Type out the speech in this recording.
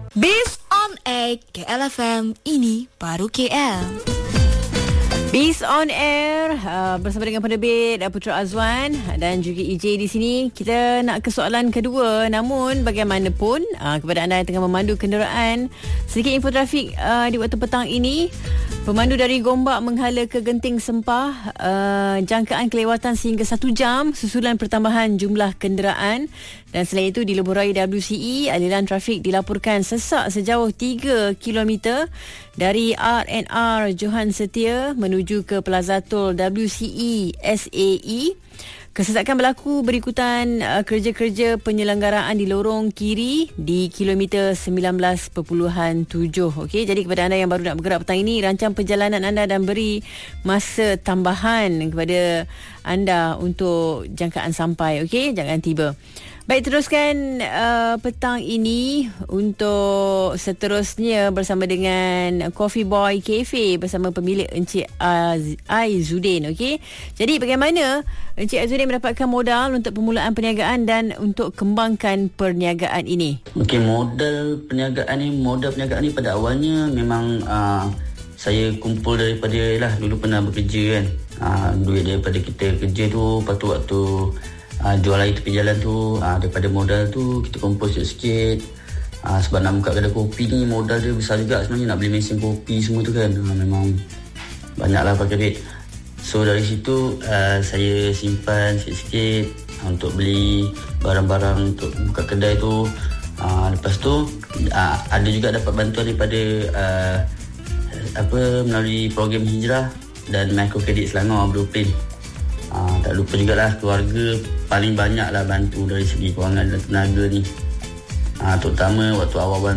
Biz on Air KLFM, ini baru KL. Biz on Air bersama dengan penerbit Putra Azwan dan juga EJ di sini. Kita nak ke soalan kedua. Namun bagaimanapun kepada anda yang tengah memandu kenderaan, sedikit info trafik di waktu petang ini. Pemandu dari Gombak menghala ke Genting Sempah, jangkaan kelewatan sehingga 1 jam susulan pertambahan jumlah kenderaan. Dan selain itu, di Lebuh Raya WCE, aliran trafik dilaporkan sesak sejauh 3 km dari R&R Johan Setia menuju ke Plaza Tol WCE SAE. Kesesakan berlaku berikutan kerja-kerja penyelenggaraan di lorong kiri di kilometer 19.7. Okey, jadi kepada anda yang baru nak bergerak petang ini, rancang perjalanan anda dan beri masa tambahan kepada anda untuk jangkaan sampai. Okey, jangan tiba. Baik, teruskan petang ini untuk seterusnya bersama dengan Coffee Boy Cafe bersama pemilik Encik Aizudin. Okey, jadi bagaimana Encik Aizudin mendapatkan modal untuk permulaan perniagaan dan untuk kembangkan perniagaan ini? Okey, modal perniagaan ni pada awalnya memang saya kumpul daripada dulu pernah bekerja kan. Duit daripada kita kerja tu, lepas tu waktu jual air tepi jalan tu, daripada modal tu kita kumpul sikit-sikit. Sebab nak buka kedai kopi ni modal dia besar juga sebenarnya, nak beli mesin kopi semua tu kan. Memang banyaklah pakai duit. So dari situ saya simpan sikit-sikit untuk beli barang-barang untuk buka kedai tu. Lepas tu ada juga dapat bantuan daripada melalui program Hijrah dan Microkredit Selangor Blueprint. Tak lupa jugalah keluarga paling banyaklah bantu dari segi kewangan dan tenaga ni. Terutama waktu awal